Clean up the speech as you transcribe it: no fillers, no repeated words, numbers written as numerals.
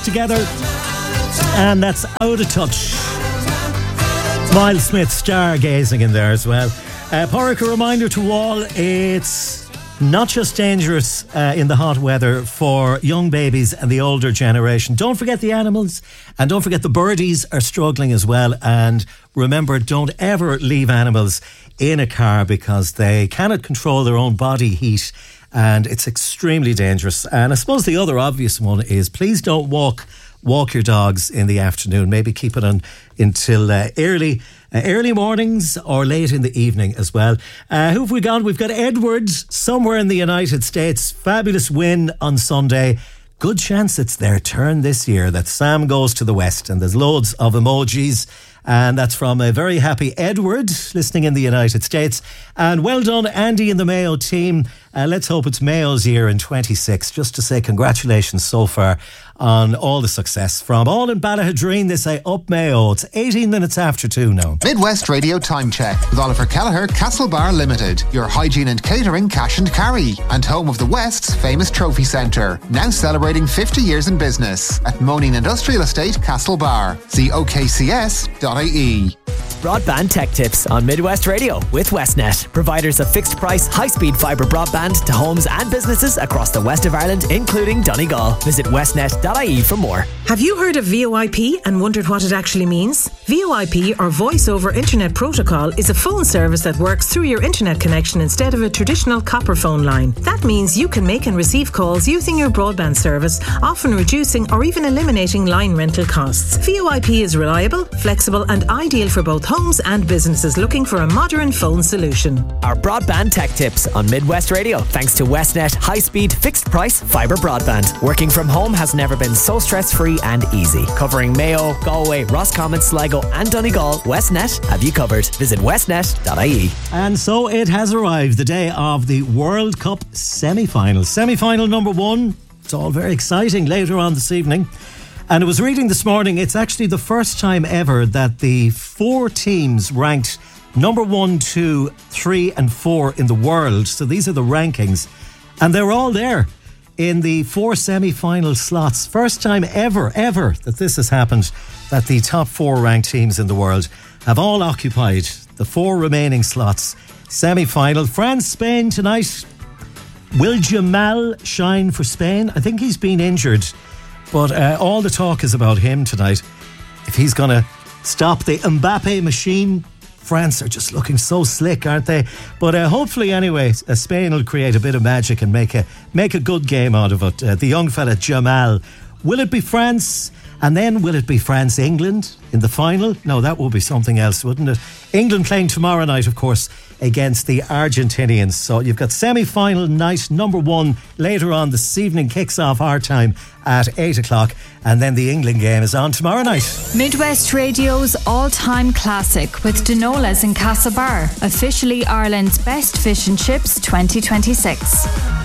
together, and that's Out of Touch. Miles Smith stargazing in there as well. Porrick, a reminder to all, it's not just dangerous in the hot weather for young babies and the older generation. Don't forget the animals, and don't forget the birdies are struggling as well. And remember, don't ever leave animals in a car because they cannot control their own body heat, and it's extremely dangerous. And I suppose the other obvious one is please don't walk your dogs in the afternoon. Maybe keep it on until early mornings or late in the evening as well. Who have we got? We've got Edward somewhere in the United States. Fabulous win on Sunday. Good chance it's their turn this year that Sam goes to the West, and there's loads of emojis. And that's from a very happy Edward listening in the United States. And well done, Andy and the Mayo team. Let's hope it's Mayo's year in 26. Just to say congratulations so far on all the success. From all in Ballahadreen, they say up Mayo. It's 18 minutes after 2 now. Midwest Radio Time Check with Oliver Kelleher, Castlebar Limited. Your hygiene and catering cash and carry. And home of the West's famous trophy centre. Now celebrating 50 years in business. At Moaning Industrial Estate, Castlebar. See okcs.ie. Broadband Tech Tips on Midwest Radio with Westnet. Providers of fixed price, high-speed fibre broadband to homes and businesses across the west of Ireland, including Donegal. Visit westnet.ie for more. Have you heard of VoIP and wondered what it actually means? VoIP, or Voice over Internet Protocol, is a phone service that works through your internet connection instead of a traditional copper phone line. That means you can make and receive calls using your broadband service, often reducing or even eliminating line rental costs. VoIP is reliable, flexible and ideal for both homes and businesses looking for a modern phone solution. Our Broadband Tech Tips on Midwest Radio, thanks to Westnet high-speed fixed price fibre broadband. Working from home has never been so stress-free and easy. Covering Mayo, Galway, Roscommon, Sligo and Donegal, Westnet have you covered. Visit westnet.ie. And so it has arrived, the day of the World Cup semi-finals. Semi-final number 1. It's all very exciting later on this evening. And I was reading this morning, it's actually the first time ever that the 4 teams ranked number 1, 2, 3 and 4 in the world. So these are the rankings. And they're all there in the 4 semi-final slots. First time ever that this has happened, that the top 4 ranked teams in the world have all occupied the 4 remaining slots. Semi-final, France, Spain tonight. Will Jamal shine for Spain? I think he's been injured. But all the talk is about him tonight. If he's going to stop the Mbappe machine. France are just looking so slick, aren't they? But hopefully, anyway, Spain will create a bit of magic and make a good game out of it. The young fella, Jamal. Will it be France? And then will it be France-England in the final? No, that will be something else, wouldn't it? England playing tomorrow night, of course, against the Argentinians. So you've got semi-final night number 1 later on this evening, kicks off our time at 8 o'clock, and then the England game is on tomorrow night. Midwest Radio's all-time classic with Denola's in Castlebar, officially Ireland's best fish and chips 2026.